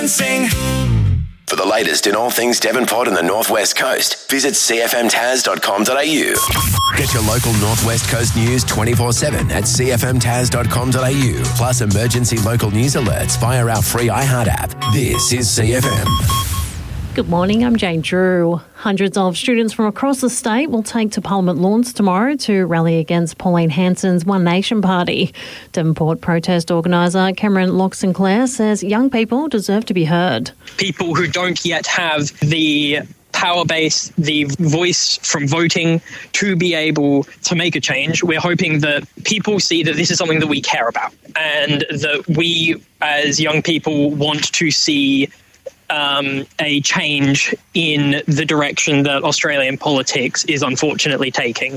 Sing. For the latest in all things Devonport and the North West Coast, visit cfmtaz.com.au. Get your local North West Coast news 24/7 at cfmtaz.com.au. Plus emergency local news alerts via our free iHeart app. This is CFM. Good morning, I'm Jane Drew. Hundreds of students from across the state will take to Parliament lawns tomorrow to rally against Pauline Hanson's One Nation Party. Devonport protest organiser Cameron Locke-Sinclair says young people deserve to be heard. People who don't yet have the power base, the voice from voting to be able to make a change. We're hoping that people see that this is something that we care about and that we as young people want to see a change in the direction that Australian politics is unfortunately taking.